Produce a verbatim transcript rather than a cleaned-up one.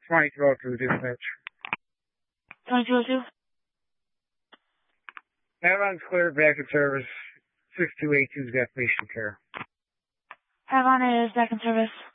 twenty-two oh two dispatch. twenty-two oh two? Avalon's clear, back in service. six two eight two's got patient care. Avalon is back in service.